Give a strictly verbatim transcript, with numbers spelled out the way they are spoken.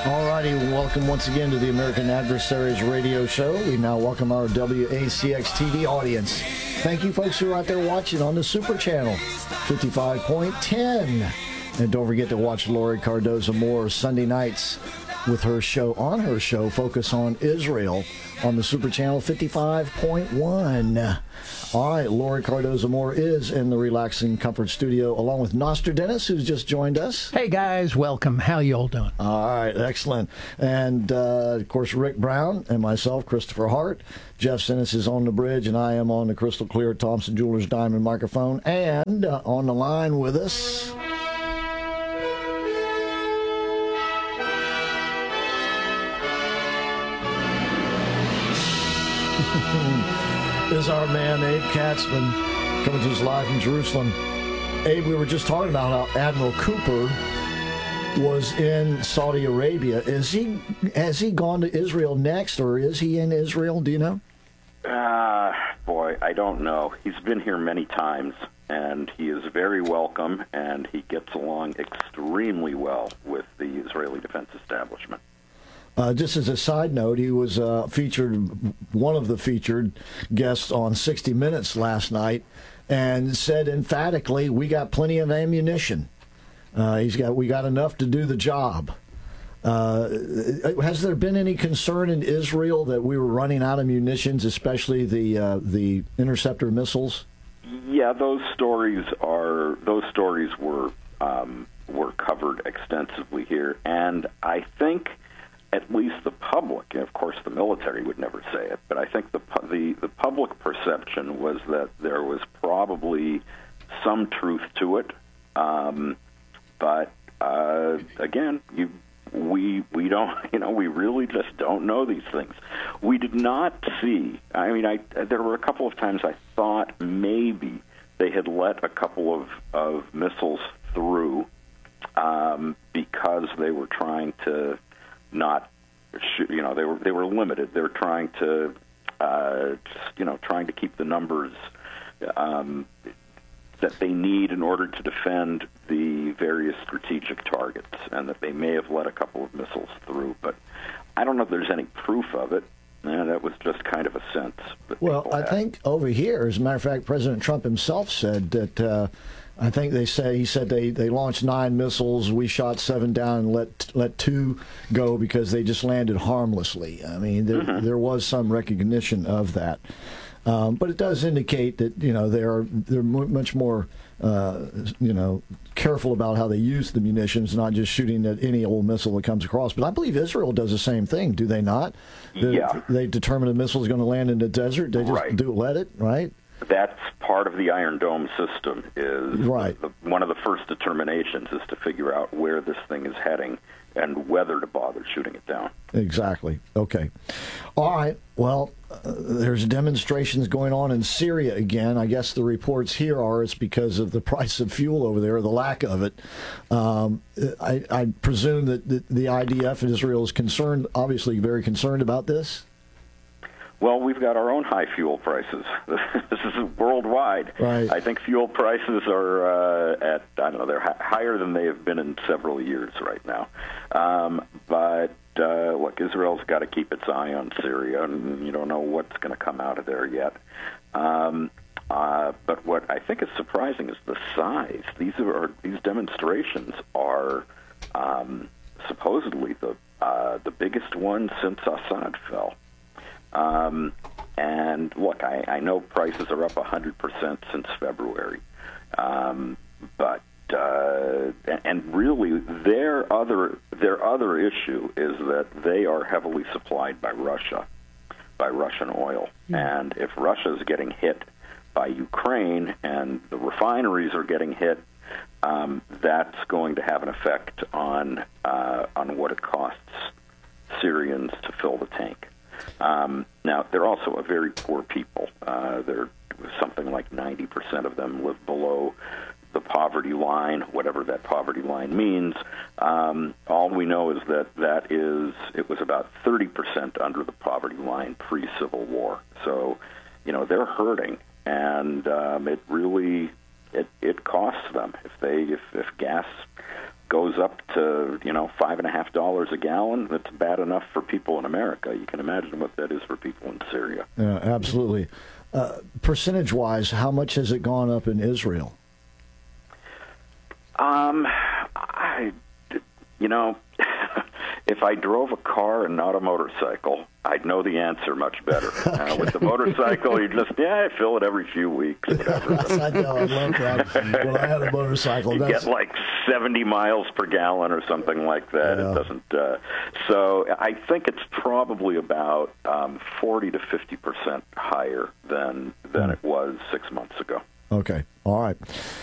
All righty, welcome once again to the American Adversaries radio show. We now welcome our W A C X T V audience. Thank you folks who are out there watching on the Super Channel, fifty-five point ten. And don't forget to watch Lori Cardoza Moore Sunday nights with her show, on her show, Focus on Israel, on the Super Channel fifty-five point one. All right, Lori Cardoza Moore is in the Relaxing Comfort Studio, along with Nostradamus, who's just joined us. Hey, guys. Welcome. How you all doing? All right, excellent. And, uh, of course, Rick Brown and myself, Christopher Hart. Jeff Sinnis is on the bridge, and I am on the crystal clear Thompson Jewelers Diamond microphone. And uh, on the line with us... is our man Abe Katzman, coming to us live from Jerusalem. Abe, we were just talking about how Admiral Cooper was in Saudi Arabia. Is he has he gone to Israel next, or is he in Israel? Do you know? Uh, boy, I don't know. He's been here many times, and he is very welcome, and he gets along extremely well with the Israeli defense establishment. Uh, just as a side note, he was uh, featured, one of the featured guests on sixty minutes last night, and said emphatically, "We got plenty of ammunition. Uh, he's got, we got enough to do the job." Uh, has there been any concern in Israel that we were running out of munitions, especially the uh, the interceptor missiles? Yeah, those stories are those stories were um, were covered extensively here, and I think, at least the public, and of course the military would never say it, but I think the, the the public perception was that there was probably some truth to it. Um, but uh, again, you we we don't you know we really just don't know these things. We did not see. I mean, I there were a couple of times I thought maybe they had let a couple of of missiles through um, because they were trying to. Not, you know, they were they were limited. They were trying to, uh, you know, trying to keep the numbers um, that they need in order to defend the various strategic targets, and that they may have let a couple of missiles through. But I don't know if there's any proof of it. And that was just kind of a sense. That well, I had. think over here, as a matter of fact, President Trump himself said that. Uh, I think they say he said they, they launched nine missiles. We shot seven down and let let two go because they just landed harmlessly. I mean, there mm-hmm. there was some recognition of that, um, but it does indicate that you know they're they're much more uh, you know careful about how they use the munitions, not just shooting at any old missile that comes across. But I believe Israel does the same thing, do they not? They, yeah. They determine a missile is going to land in the desert. They just right. do let it, right? That's part of the Iron Dome system. Is right. the, one of the first determinations is to figure out where this thing is heading and whether to bother shooting it down. Exactly. Okay. All right. Well, uh, there's demonstrations going on in Syria again. I guess the reports here are it's because of the price of fuel over there, or the lack of it. Um, I, I presume that the, the I D F in Israel is concerned, obviously very concerned about this. Well, we've got our own high fuel prices. This is worldwide. Right. I think fuel prices are uh, at, I don't know, they're h- higher than they have been in several years right now. Um, but, uh, look, Israel's got to keep its eye on Syria, and you don't know what's going to come out of there yet. Um, uh, but what I think is surprising is the size. These are these demonstrations are um, supposedly the uh, the biggest one since Assad fell. Um, and look, I, I know prices are up one hundred percent since February, um, but uh, and really their other their other issue is that they are heavily supplied by Russia, by Russian oil, mm. and if Russia is getting hit by Ukraine and the refineries are getting hit, um, that's going to have an effect on uh, on what it costs Syrians to fill the tank. Um, now, they're also a very poor people. Uh, they're something like ninety percent of them live below the poverty line, whatever that poverty line means. Um, all we know is that that is, it was about thirty percent under the poverty line pre-Civil War. So, you know, they're hurting, and um, it really, it, it costs them. If they, if, if gas goes up to, you know, five and a half dollars a gallon, that's bad enough for people in America. You can imagine what that is for people in Syria. Yeah, absolutely. Uh, percentage-wise, how much has it gone up in Israel? Um, I, you know, if I drove a car and not a motorcycle, I'd know the answer much better. Okay. Uh, with the motorcycle, you just, yeah, I fill it every few weeks, whatever. I know, I love that. When I had a motorcycle, you that's... get like seventy miles per gallon or something like that. Yeah. It doesn't. Uh, so I think it's probably about um, forty to fifty percent higher than than it was six months ago. Okay, all right.